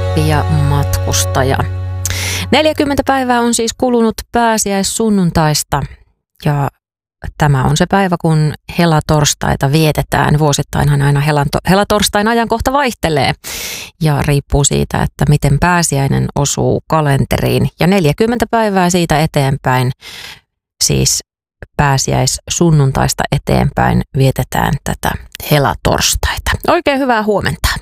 Filippi ja matkustaja. 40 päivää on siis kulunut pääsiäissunnuntaista ja tämä on se päivä, kun helatorstaita vietetään. Vuosittainhan aina helatorstain ajankohta vaihtelee ja riippuu siitä, että miten pääsiäinen osuu kalenteriin. Ja 40 päivää siitä eteenpäin, siis pääsiäissunnuntaista eteenpäin, vietetään tätä helatorstaita. Oikein hyvää huomenta.